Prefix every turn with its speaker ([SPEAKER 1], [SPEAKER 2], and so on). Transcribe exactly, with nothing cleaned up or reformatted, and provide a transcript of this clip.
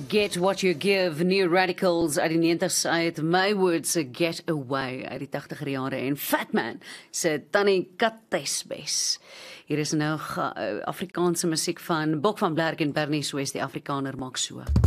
[SPEAKER 1] Get what you give, New Radicals uit die negentig's uit, My Words se Get Away uit die tagtiger jare en Fatman se Tannie Katesbes. Hier is nou Afrikaanse musiek van Bok van Blerk en Bernie Swes, die Afrikaner maak so.